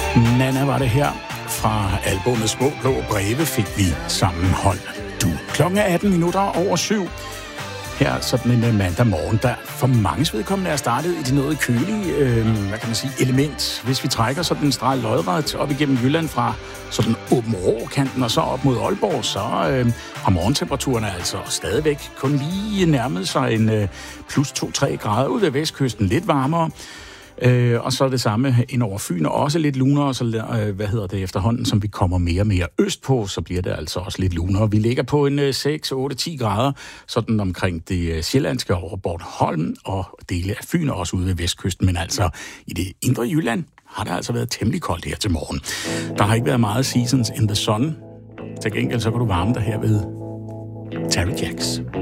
Nana var det her. Fra albumet Små Blå Breve fik vi Sammenhold Du. Klokken er 7:18. Her sådan en mandag morgen, der for manges vedkommende er startet i det noget kølige, element. Hvis vi trækker sådan en streg lodret op igennem Jylland fra sådan Åbenrå-kanten og så op mod Aalborg, så har morgentemperaturen altså stadigvæk kun lige nærmet sig en plus 2-3 grader ud ved vestkysten, lidt varmere. Og så det samme ind over Fyn, og også lidt lunere, og så efterhånden, som vi kommer mere og mere østpå, så bliver det altså også lidt lunere. Vi ligger på en 6, 8, 10 grader, sådan omkring det sjællandske over Bornholm, og dele af Fyn, og også ude ved vestkysten, men altså i det indre Jylland har det altså været temmelig koldt her til morgen. Der har ikke været meget Seasons in the Sun. Til gengæld så kan du varme dig her ved Terry Jacks.